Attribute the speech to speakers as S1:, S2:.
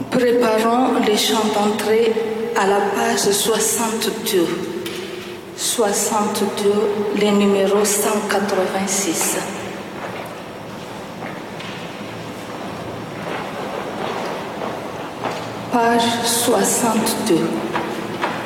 S1: Préparons les chants d'entrée à la page 62. 62, les numéros 186. Page 62.